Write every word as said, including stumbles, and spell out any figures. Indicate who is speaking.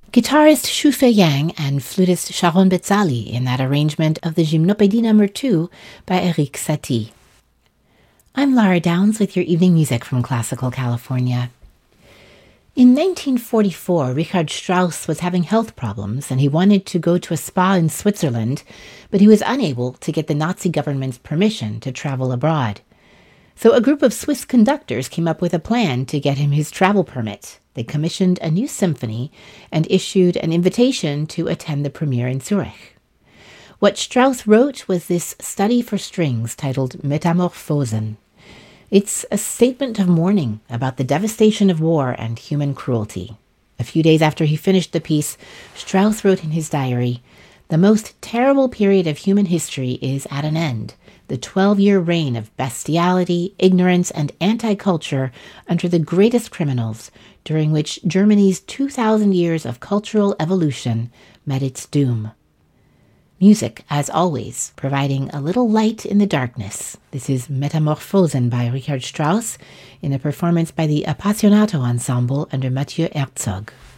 Speaker 1: Guitarist Xu Feiyang and flutist Sharon Betzali in that arrangement of the Gymnopédie number two by Erik Satie. I'm Lara Downs with your evening music from Classical California. In nineteen forty-four, Richard Strauss was having health problems and he wanted to go to a spa in Switzerland, but he was unable to get the Nazi government's permission to travel abroad. So a group of Swiss conductors came up with a plan to get him his travel permit. They commissioned a new symphony and issued an invitation to attend the premiere in Zurich. What Strauss wrote was this study for strings titled Metamorphosen. It's a statement of mourning about the devastation of war and human cruelty. A few days after he finished the piece, Strauss wrote in his diary, "The most terrible period of human history is at an end, the twelve-year reign of bestiality, ignorance, and anti-culture under the greatest criminals, during which Germany's two thousand years of cultural evolution met its doom." Music, as always, providing a little light in the darkness. This is Metamorphosen by Richard Strauss in a performance by the Appassionato Ensemble under Mathieu Herzog.